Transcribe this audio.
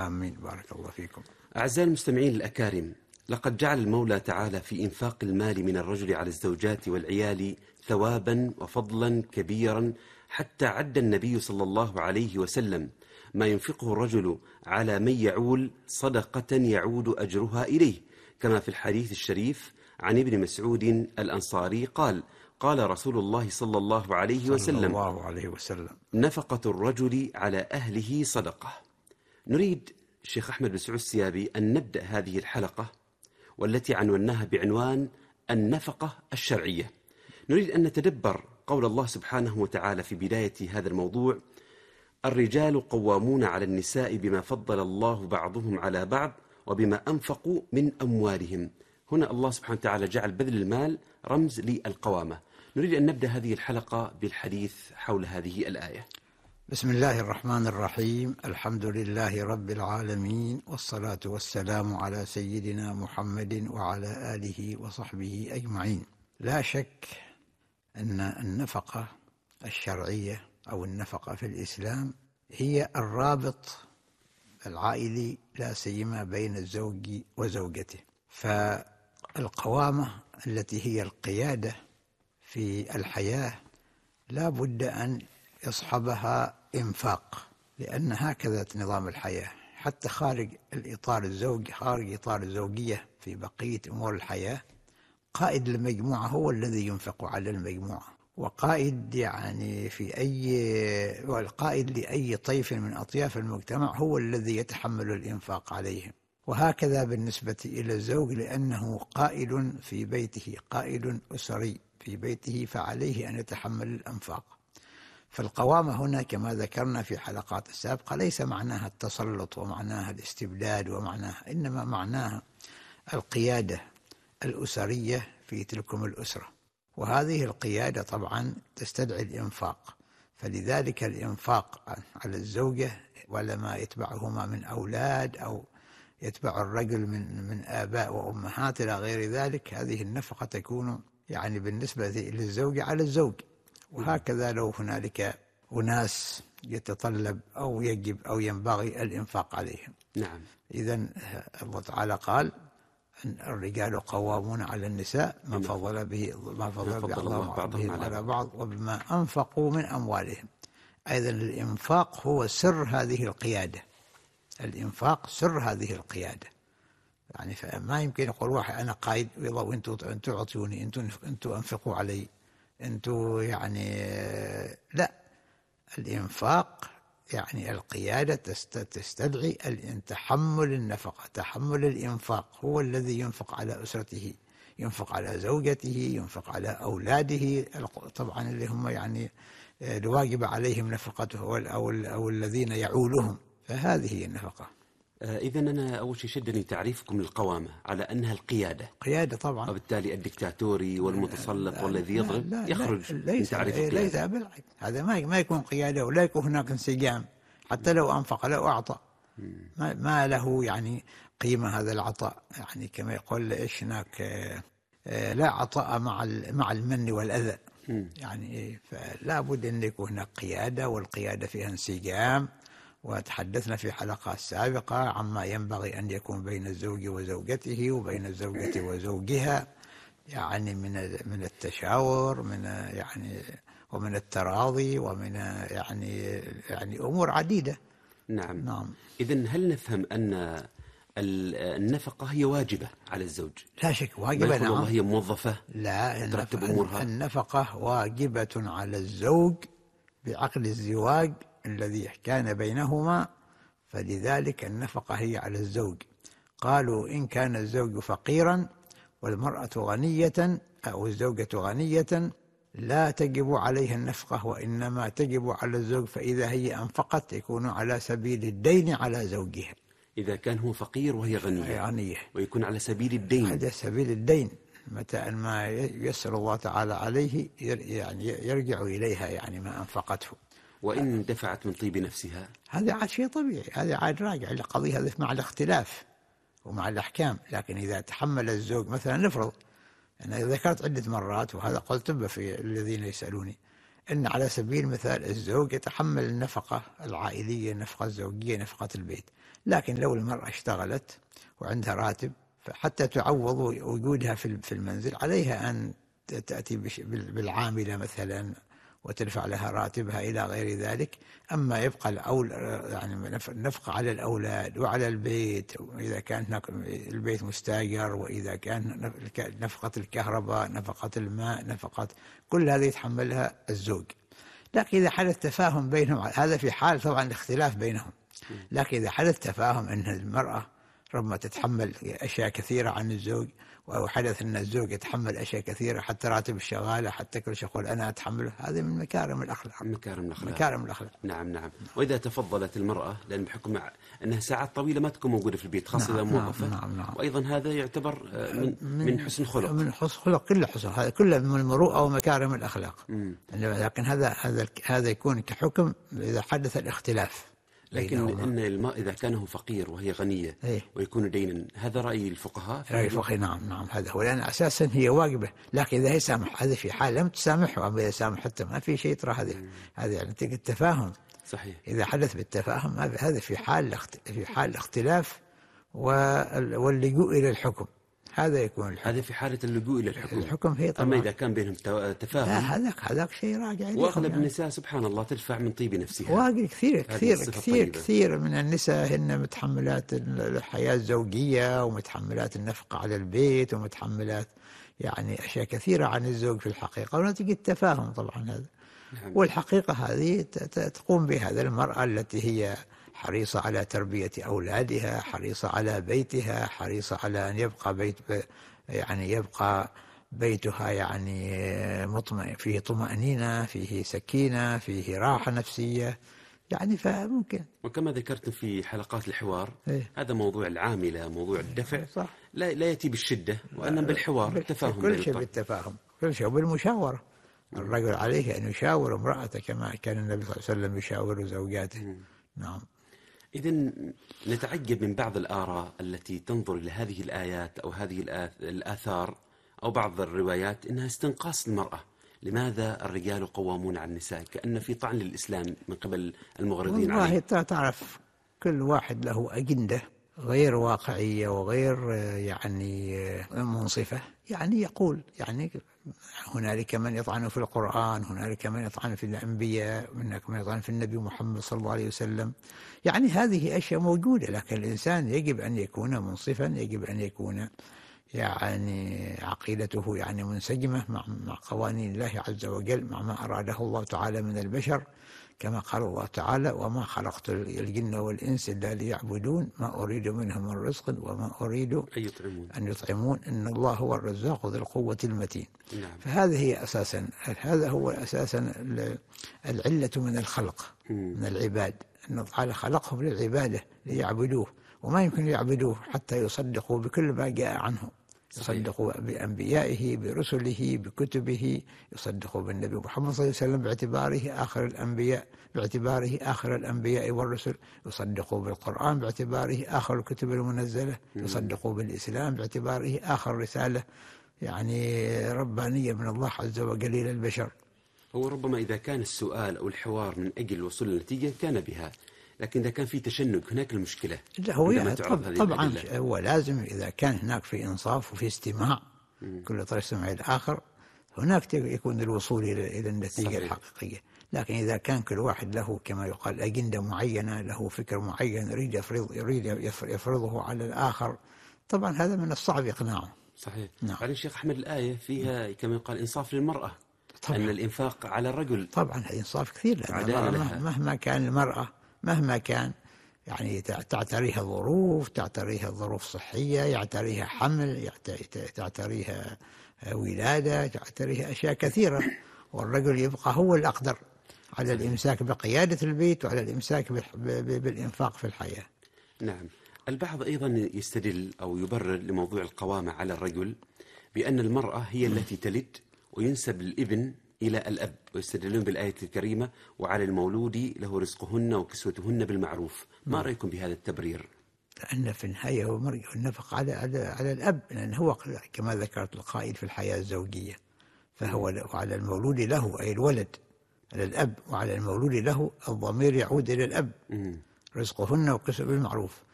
آمين. بارك الله فيكم. أعزائي المستمعين الأكارم، لقد جعل المولى تعالى في إنفاق المال من الرجل على الزوجات والعيال ثوابا وفضلا كبيرا، حتى عد النبي صلى الله عليه وسلم ما ينفقه الرجل على من يعول صدقة يعود أجرها إليه، كما في الحديث الشريف عن ابن مسعود الأنصاري قال: قال رسول الله صلى الله عليه وسلم: نفقة الرجل أهله أهله صدقة. نريد الشيخ أحمد بن سعود السيابي أن نبدأ هذه الحلقة والتي عنوناها بعنوان النفقة الشرعية. نريد أن نتدبر قول الله سبحانه وتعالى في بداية هذا الموضوع: الرجال قوامون على النساء بما فضل الله بعضهم على بعض وبما أنفقوا من أموالهم. هنا الله سبحانه وتعالى جعل بذل المال رمز للقوامة. نريد أن نبدأ هذه الحلقة بالحديث حول هذه الآية. بسم الله الرحمن الرحيم. الحمد لله رب العالمين، والصلاة والسلام على سيدنا محمد وعلى آله وصحبه أجمعين. لا شك أن النفقة الشرعية أو النفقة في الإسلام هي الرابط العائلي، لا سيما بين الزوج وزوجته. فالقوامة التي هي القيادة في الحياة لا بد أن يصحبها إنفاق، لأن هكذا نظام الحياة، حتى خارج الإطار الزوجي، خارج إطار الزوجية في بقية أمور الحياة، قائد المجموعة هو الذي ينفق على المجموعة، وقائد والقائد لأي طيف من أطياف المجتمع هو الذي يتحمل الإنفاق عليهم. وهكذا بالنسبة إلى الزوج، لأنه قائد في بيته، قائد أسري في بيته، فعليه أن يتحمل الأنفاق. فالقوامة هنا كما ذكرنا في حلقات السابقة ليس معناها التسلط ومعناها الاستبداد ومعناها، إنما معناها القيادة الأسرية في تلكم الأسرة. وهذه القيادة طبعا تستدعي الإنفاق، فلذلك الإنفاق على الزوجة ولما يتبعهما من أولاد أو يتبع الرجل من آباء وأمهات إلى غير ذلك، هذه النفقة تكون بالنسبة للزوج على الزوج. وهكذا لو هنالك أناس يتطلب أو يجب أو ينبغي الإنفاق عليهم. نعم. إذن الله تعالى قال أن الرجال قوامون على النساء ما فضل به بعضهم على بعض وبما أنفقوا من أموالهم. أيضا الإنفاق هو سر هذه القيادة، الإنفاق سر هذه القيادة. فما يمكن يقول واحد أنا قائد وأنتوا أعطوني، أنتوا أنفقوا علي، أنتوا لا. الإنفاق القيادة تستدعي تحمل النفقة، تحمل الإنفاق. هو الذي ينفق على أسرته، ينفق على زوجته، ينفق على أولاده طبعا اللي هم الواجب عليهم نفقته، أو الذين يعولهم. فهذه هي النفقة. إذن أنا أول شيء شدني تعريفكم للقوامة على أنها القيادة. قيادة طبعا. وبالتالي الدكتاتوري والمتسلط والذي يضرب يخرج من تعريف القيادة. ليس بالعكس، هذا ما يكون قيادة ولا يكون هناك انسجام. حتى لو أنفق لو أعطى ما له قيمة هذا العطاء. كما يقول إيش هناك لا عطاء مع المن والأذى. فلا بد أن يكون هناك قيادة، والقيادة فيها انسجام. وتحدثنا في حلقات سابقة عما ينبغي أن يكون بين الزوج وزوجته وبين الزوجة وزوجها، من التشاور، ومن التراضي، ومن أمور عديدة. نعم. إذن هل نفهم أن النفقة هي واجبة على الزوج؟ لا شك واجبة. نعم. والله هي موظفة؟ لا، ترتب أمورها. النفقة واجبة على الزوج بعقد الزواج الذي كان بينهما، فلذلك النفقة هي على الزوج. قالوا إن كان الزوج فقيرا والمرأة غنية أو الزوجة غنية لا تجب عليها النفقة، وإنما تجب على الزوج، فإذا هي أنفقت يكون على سبيل الدين على زوجها. إذا كان هو فقير وهي غنية ويكون على سبيل الدين. على سبيل الدين، متى ما يسر الله تعالى عليه يرجع إليها ما أنفقته. وإن دفعت من طيب نفسها، هذا عاد شيء طبيعي، هذا عاد راجع لقضية هذا مع الاختلاف ومع الأحكام. لكن إذا تحمل الزوج مثلا، نفرض أنا ذكرت عدة مرات، وهذا قلت في الذين يسألوني، أن على سبيل المثال الزوج يتحمل النفقة العائلية، النفقة الزوجية، نفقة البيت، لكن لو المرأة اشتغلت وعندها راتب، فحتى تعوض وجودها في المنزل عليها أن تأتي بالعاملة مثلا وتدفع لها راتبها إلى غير ذلك. أما يبقى يعني النفقة على الأولاد وعلى البيت، إذا كان البيت مستأجر، وإذا كان نفقة الكهرباء، نفقة الماء، نفقة كل هذه يتحملها الزوج. لكن إذا حدث تفاهم بينهم، هذا في حال طبعا الاختلاف بينهم، لكن إذا حدث تفاهم أن المرأة ربما تتحمل أشياء كثيرة عن الزوج، أو حدث أن الزوج يتحمل أشياء كثيرة، حتى راتب الشغالة، حتى كل شيء يقول أنا أتحمله، هذه من مكارم الأخلاق. مكارم الأخلاق. نعم. وإذا تفضلت المرأة، لأن بحكم أنها ساعات طويلة ما تكون موجودة في البيت، خاصة إذا موظفة. نعم. وأيضا هذا يعتبر من حسن خلق. من حسن خلق، كل حسن، هذا كله من المروءة ومكارم الأخلاق. لكن هذا يكون كحكم إذا حدث الاختلاف. لكن إن الماء إذا كان هو فقير وهي غنية ويكون دينا، هذا رأي الفقهاء. رأي الفقهاء، نعم هذا هو، لأن أساسا هي واجبة. لكن إذا هي سامح، هذا في حال لم تسامحه، أو إذا سامح حتى ما في شيء، ترى هذه يعني التفاهم. صحيح. إذا حدث بالتفاهم هذا في حال الاختلاف واللجوء إلى الحكم، هذا يكون الحكم. هذا في حالة اللجوء إلى الحكم هي طبعا. أما إذا كان بينهم تفاهم، هذاك شيء راجع إليهم. وأغلب النساء سبحان الله تدفع من طيب نفسها. واجد كثير من النساء هن متحملات الحياة الزوجية، ومتحملات النفقة على البيت، ومتحملات يعني أشياء كثيرة عن الزوج في الحقيقة، ونتيجة التفاهم طبعا هذا. والحقيقة هذه تقوم بهذا المرأة التي هي حريصة على تربية أولادها، حريصة على بيتها، حريصة على أن يبقى بيتها يعني فيه طمأنينة، فيه سكينة، فيه راحة نفسية، يعني فممكن. وكما ذكرت في حلقات الحوار، هذا موضوع العاملة، موضوع الدفع، صح. لا يأتي بالشدة، وأنما بالحوار، بالتفاهم، كل شيء بالتفاهم، كل شيء بالمشاورة. الرجل عليه أن يشاور امرأته كما كان النبي صلى الله عليه وسلم يشاور زوجاته. نعم. إذن نتعجب من بعض الآراء التي تنظر إلى هذه الآيات أو هذه الآثار أو بعض الروايات إنها استنقاص المرأة. لماذا الرجال قوامون على النساء؟ كأن في طعن للإسلام من قبل المغرضين عليه. والله تعرف كل واحد له أجندة غير واقعية وغير يعني منصفة. يعني يقول يعني هنالك من يطعن في القرآن، هنالك من يطعن في الأنبياء، هنالك من يطعن في النبي محمد صلى الله عليه وسلم. يعني هذه أشياء موجودة، لكن الإنسان يجب أن يكون منصفا، يجب أن يكون يعني عقيدته يعني منسجمة مع قوانين الله عز وجل، مع ما أراده الله تعالى من البشر، كما قال الله تعالى: وما خلقت الجن والإنس إلا ليعبدون ما أريد منهم من رزق وما أريد أن يطعمون إن الله هو الرزاق ذو القوة المتين. نعم. فهذه هي أساسا، هذا هو أساسا العلة من الخلق، من العباد، أن الله تعالى خلقهم للعبادة ليعبدوه، وما يمكن يعبدوه حتى يصدقوا بكل ما جاء عنه. يصدقوا بأنبيائه، برسله، بكتبه، يصدقوا بالنبي محمد صلى الله عليه وسلم باعتباره آخر الأنبياء، باعتباره آخر الأنبياء والرسل، يصدقوا بالقرآن باعتباره آخر الكتب المنزلة، يصدقوا بالإسلام باعتباره آخر رسالة يعني ربانية من الله عز وجل إلى البشر. هو ربما إذا كان السؤال أو الحوار من أجل الوصول للنتيجة كان بها، لكن إذا كان في تشنج هناك المشكلة. لا هو طبعا هو لازم إذا كان هناك في إنصاف وفي استماع، كل طرف يستمع الآخر، هناك يكون الوصول إلى النتيجة صحيح. الحقيقية. لكن إذا كان كل واحد له كما يقال أجندة معينة، له فكر معين يريد يفرضه على الآخر، طبعا هذا من الصعب إقناعه. صحيح. نعم. بعدين الشيخ أحمد الآية فيها كما يقال إنصاف للمرأة، طبعا. أن الإنفاق على الرجل طبعا إنصاف كثير، لأن مهما كان المرأة مهما كان يعني تعتريها ظروف، تعتريها ظروف صحية، يعتريها حمل، تعتريها ولادة، تعتريها أشياء كثيرة، والرجل يبقى هو الأقدر على الإمساك بقيادة البيت وعلى الإمساك بالإنفاق في الحياة. نعم. البعض أيضا يستدل أو يبرر لموضوع القوامة على الرجل بأن المرأة هي التي تلد وينسب الابن إلى الأب، ويستدلون بالآية الكريمة: وعلى المولود له رزقهن وكسوتهن بالمعروف. ما رأيكم بهذا التبرير؟ لأن في النهاية هو مرجع النفق على الأب، لأن هو كما ذكرت القائل في الحياة الزوجية، فهو على المولود له أي الولد على الأب، وعلى المولود له الضمير يعود إلى الأب. رزقهن وكسوتهن بالمعروف.